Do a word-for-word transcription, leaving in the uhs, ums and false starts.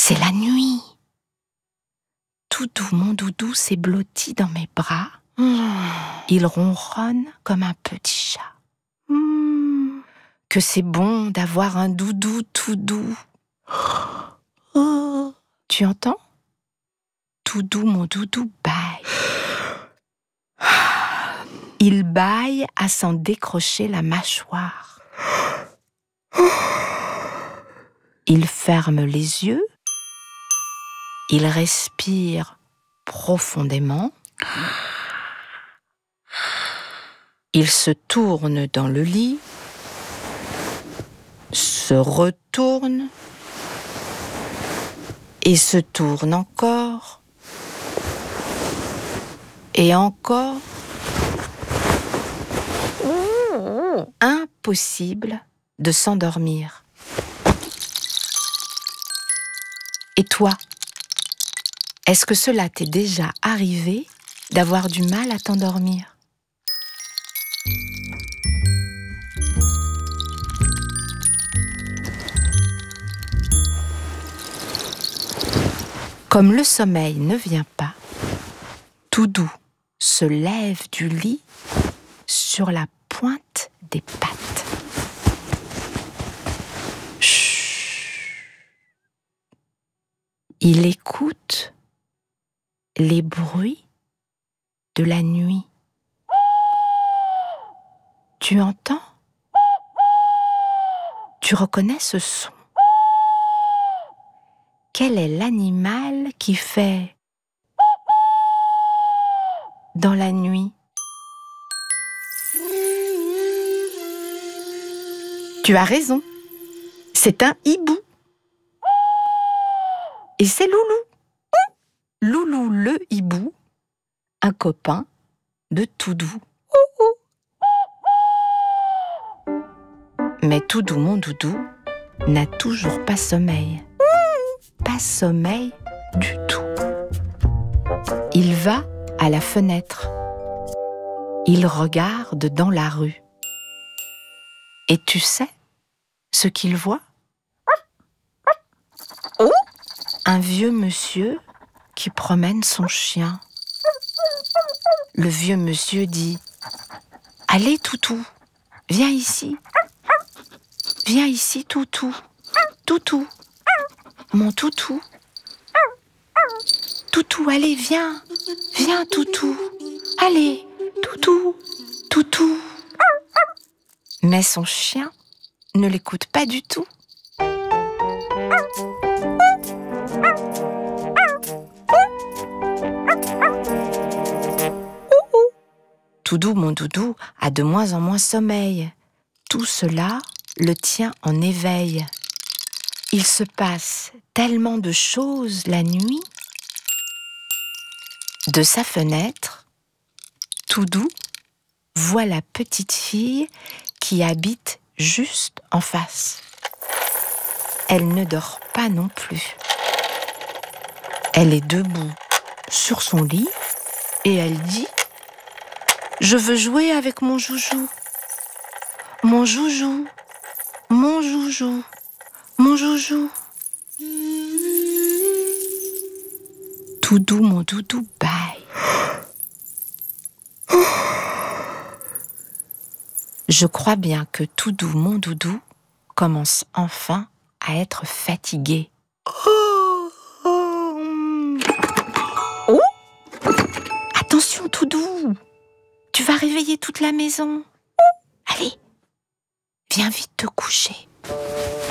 C'est la nuit. Toudou, mon doudou, s'est blotti dans mes bras. Il ronronne comme un petit chat. Que c'est bon d'avoir un doudou tout doux. Tu entends? Toudou, mon doudou, bâille. Il bâille à s'en décrocher la mâchoire. Il ferme les yeux. Il respire profondément. Il se tourne dans le lit, se retourne et se tourne encore et encore. Impossible de s'endormir. Et toi, est-ce que cela t'est déjà arrivé d'avoir du mal à t'endormir? Comme le sommeil ne vient pas, Toudou se lève du lit sur la pointe des pattes. Chut. Il écoute les bruits de la nuit. Tu entends? Tu reconnais ce son? Quel est l'animal qui fait dans la nuit? Tu as raison, c'est un hibou. Et c'est Loulou. Loulou le hibou, un copain de Toudou. Mais Toudou, mon doudou, n'a toujours pas sommeil. Pas sommeil du tout. Il va à la fenêtre. Il regarde dans la rue. Et tu sais ce qu'il voit? Un vieux monsieur qui promène son chien. Le vieux monsieur dit: « Allez, Toutou, viens ici. Viens ici, Toutou. Toutou, mon toutou. Toutou, allez, viens. Viens, Toutou. Allez, Toutou, Toutou. » Mais son chien ne l'écoute pas du tout. Toudou, mon doudou, a de moins en moins sommeil. Tout cela le tient en éveil. Il se passe tellement de choses la nuit. De sa fenêtre, Toudou voit la petite fille qui habite juste en face. Elle ne dort pas non plus. Elle est debout sur son lit et elle dit: « Je veux jouer avec mon joujou. Mon joujou, mon joujou, mon joujou. » Toudou, mon doudou, bâille. Je crois bien que Toudou, mon doudou, commence enfin à être fatigué. Oh! Attention, Toudou! Tu vas réveiller toute la maison. Allez, viens vite te coucher.